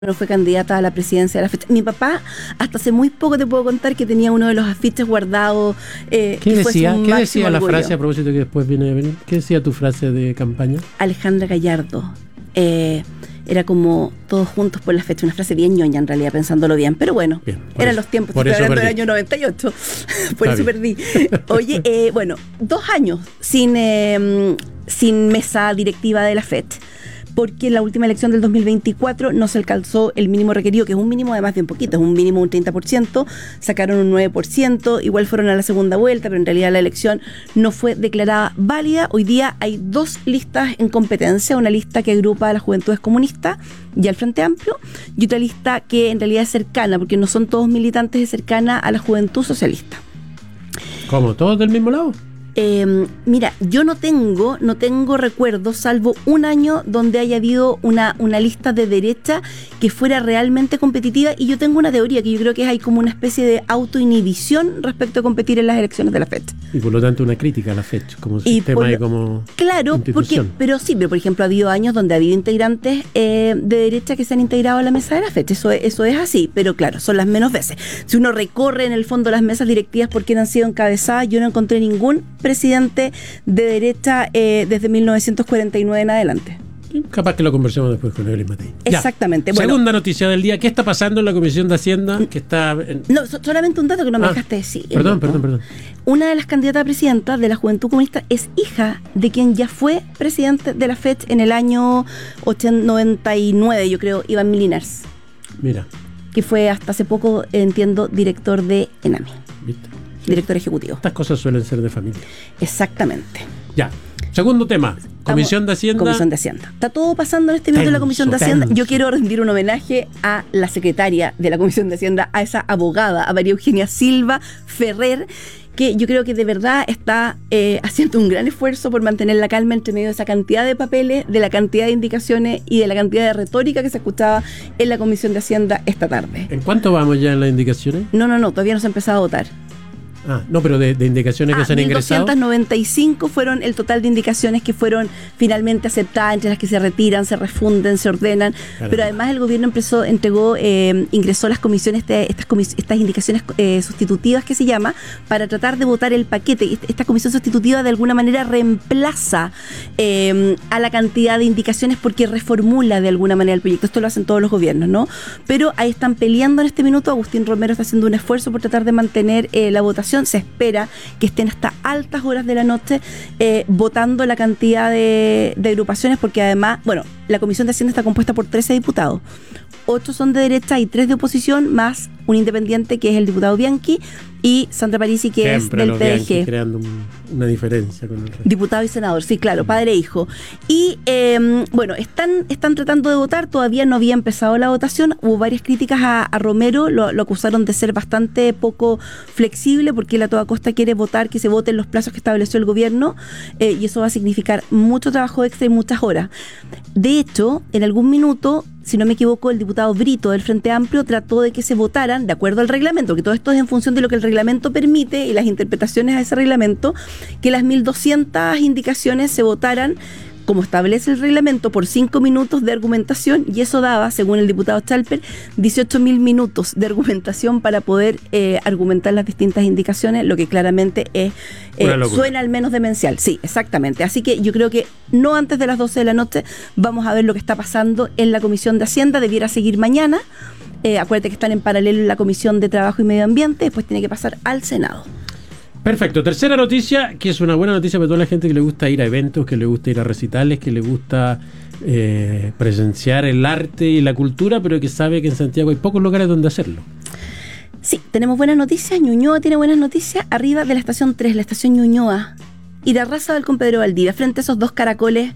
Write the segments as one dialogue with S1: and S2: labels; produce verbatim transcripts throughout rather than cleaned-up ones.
S1: no fue candidata a la presidencia de la F E T. Mi papá, hasta hace muy poco te puedo contar que tenía uno de los afiches guardados. Eh,
S2: ¿Qué
S1: que
S2: decía,
S1: fue
S2: ¿qué decía la
S1: orgullo.
S2: frase a propósito que después viene a venir? ¿Qué decía tu frase de campaña?
S1: Alejandra Gallardo. Eh, era como todos juntos por la fecha, una frase bien ñoña en realidad, pensándolo bien, pero bueno,
S2: bien,
S1: eran
S2: eso,
S1: los tiempos,
S2: por
S1: estoy
S2: eso
S1: hablando del
S2: perdí.
S1: año noventa y ocho, por
S2: Está
S1: eso
S2: bien.
S1: perdí. Oye, eh, bueno, dos años sin, eh, sin mesa directiva de la F E T, porque en la última elección del dos mil veinticuatro no se alcanzó el mínimo requerido, que es un mínimo además de un poquito, es un mínimo de un treinta por ciento, sacaron un nueve por ciento, igual fueron a la segunda vuelta, pero en realidad la elección no fue declarada válida. Hoy día hay dos listas en competencia, una lista que agrupa a las Juventudes Comunistas y al Frente Amplio, y otra lista que en realidad es cercana, porque no son todos militantes, es cercana a la Juventud Socialista.
S2: ¿Cómo? ¿Todos del mismo lado?
S1: Eh, mira, yo no tengo, no tengo recuerdos, salvo un año donde haya habido una, una lista de derecha que fuera realmente competitiva, y yo tengo una teoría que yo creo que hay como una especie de autoinhibición respecto a competir en las elecciones de la F E T.
S2: Y por lo tanto una crítica a la F E T como
S1: Y
S2: sistema
S1: por-
S2: y como
S1: Claro, porque,
S2: institución.
S1: pero sí, pero por ejemplo ha habido años donde ha habido integrantes eh, de derecha que se han integrado a la mesa de la F E T, eso, es- eso es así, pero claro, son las menos veces. Si uno recorre en el fondo las mesas directivas por quienes han sido encabezadas, yo no encontré ningún presidente de derecha eh, desde mil novecientos cuarenta y nueve en adelante.
S2: Capaz que lo conversemos después con Evelyn Matei. Ya.
S1: Exactamente. Bueno,
S2: Segunda noticia del día. ¿Qué está pasando en la Comisión de Hacienda? Que está en-
S1: no, so- solamente un dato que no me
S2: Ah,
S1: dejaste decir.
S2: Perdón, perdón, perdón.
S1: Una de las candidatas a presidenta de la Juventud Comunista es hija de quien ya fue presidente de la F E T en el año ochenta, noventa y nueve, yo creo, Iván Milinars,
S2: Mira,
S1: que fue hasta hace poco, entiendo, director de ENAMI,
S2: ¿viste?
S1: director ejecutivo.
S2: Estas cosas suelen ser de familia.
S1: Exactamente.
S2: Ya. Segundo tema. Comisión de Hacienda.
S1: Comisión de Hacienda. Está todo pasando en este minuto en la
S2: Tenso,
S1: Comisión de Hacienda.
S2: tenso.
S1: Yo quiero rendir un homenaje a la secretaria de la Comisión de Hacienda, a esa abogada, a María Eugenia Silva Ferrer, que yo creo que de verdad está eh, haciendo un gran esfuerzo por mantener la calma entre medio de esa cantidad de papeles, de la cantidad de indicaciones y de la cantidad de retórica que se escuchaba en la Comisión de Hacienda esta tarde.
S2: ¿En cuánto vamos ya en las indicaciones?
S1: No, no, no, todavía no se ha empezado a votar.
S2: Ah, no, pero de, de indicaciones que
S1: Ah,
S2: se han ingresado.
S1: mil doscientas noventa y cinco fueron el total de indicaciones que fueron finalmente aceptadas, entre las que se retiran, se refunden, se ordenan.
S2: Caramba.
S1: Pero además el gobierno empezó, entregó, eh, ingresó las comisiones, de, estas, comis- estas indicaciones eh, sustitutivas que se llama, para tratar de votar el paquete. Est- Esta comisión sustitutiva de alguna manera reemplaza eh, a la cantidad de indicaciones porque reformula de alguna manera el proyecto. Esto lo hacen todos los gobiernos, ¿no? Pero ahí están peleando en este minuto. Agustín Romero está haciendo un esfuerzo por tratar de mantener eh, la votación. Se espera que estén hasta altas horas de la noche eh, votando la cantidad de, de agrupaciones, porque además, bueno, la Comisión de Hacienda está compuesta por trece diputados. Ocho son de derecha y tres de oposición, más un independiente que es el diputado Bianchi y Sandra Parisi, que
S2: Siempre
S1: es del
S2: los
S1: P D
S2: Bianchi
S1: G.
S2: creando un- una diferencia con el resto.
S1: Diputado y senador, sí, claro, padre e hijo. Y eh, bueno, están, están tratando de votar, todavía no había empezado la votación. Hubo varias críticas a, a Romero, lo, lo acusaron de ser bastante poco flexible, porque él a toda costa quiere votar, que se voten los plazos que estableció el gobierno, eh, y eso va a significar mucho trabajo extra y muchas horas. De hecho, en algún minuto, si no me equivoco, el diputado Brito del Frente Amplio trató de que se votaran de acuerdo al reglamento, que todo esto es en función de lo que el reglamento permite y las interpretaciones a ese reglamento, que las mil doscientas indicaciones se votaran como establece el reglamento por cinco minutos de argumentación, y eso daba, según el diputado Chalper, dieciocho mil minutos de argumentación para poder eh, argumentar las distintas indicaciones, lo que claramente es eh,
S2: Una locura.
S1: suena al menos demencial. Sí, exactamente. Así que yo creo que no antes de las doce de la noche vamos a ver lo que está pasando en la Comisión de Hacienda. Debiera seguir mañana. Eh, acuérdate que están en paralelo en la Comisión de Trabajo y Medio Ambiente, después tiene que pasar al Senado.
S2: Perfecto. Tercera noticia, que es una buena noticia para toda la gente que le gusta ir a eventos, que le gusta ir a recitales, que le gusta eh, presenciar el arte y la cultura, pero que sabe que en Santiago hay pocos lugares donde hacerlo.
S1: Sí, tenemos buenas noticias. Ñuñoa tiene buenas noticias. Arriba de la estación tres, la estación Ñuñoa, Irarrázaval del Pedro Valdivia, frente a esos dos caracoles.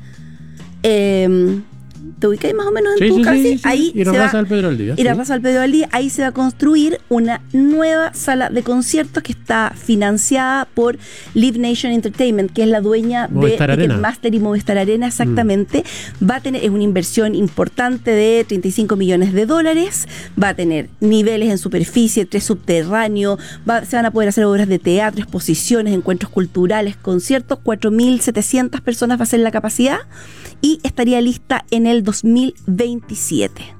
S1: Eh, ¿Te ubicáis más o menos en
S2: Sí,
S1: tu
S2: sí,
S1: casa?
S2: sí, sí.
S1: Ahí se va,
S2: Irarrázaval Pedro Valdivia, sí.
S1: Irarrázaval Pedro Valdivia, ahí se va a construir una nueva sala de conciertos que está financiada por Live Nation Entertainment, que es la dueña
S2: Movistar
S1: de
S2: Arena.
S1: Ticketmaster y Movistar Arena, exactamente. Mm. Va a tener, es una inversión importante de treinta y cinco millones de dólares, va a tener niveles en superficie, tres subterráneos, va, se van a poder hacer obras de teatro, exposiciones, encuentros culturales, conciertos, cuatro mil setecientas personas va a ser la capacidad, y estaría lista en el dos mil veintisiete.